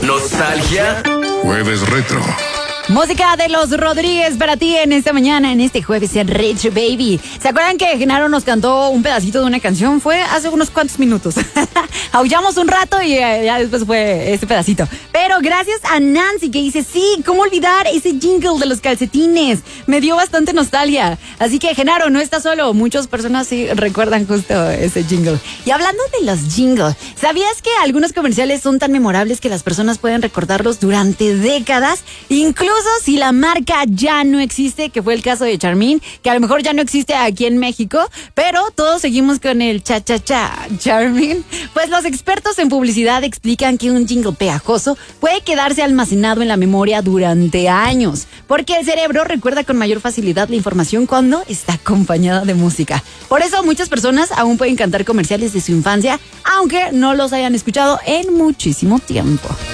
Nostalgia. Jueves Retro. Música de los Rodríguez para ti en esta mañana, en este jueves en Retro Baby. ¿Se acuerdan que Genaro nos cantó un pedacito de una canción? Fue hace unos cuantos minutos. Aullamos un rato y ya después fue este pedacito. Pero gracias a Nancy que dice, sí, ¿cómo olvidar ese jingle de los calcetines? Me dio bastante nostalgia. Así que Genaro, no está solo. Muchas personas sí recuerdan justo ese jingle. Y hablando de los jingles, ¿sabías que algunos comerciales son tan memorables que las personas pueden recordarlos durante décadas? Incluso si la marca ya no existe, que fue el caso de Charmin, que a lo mejor ya no existe aquí en México, pero todos seguimos con el cha-cha-cha Charmin. Pues los expertos en publicidad explican que un jingle pegajoso puede quedarse almacenado en la memoria durante años, porque el cerebro recuerda con mayor facilidad la información cuando está acompañada de música. Por eso muchas personas aún pueden cantar comerciales de su infancia, aunque no los hayan escuchado en muchísimo tiempo.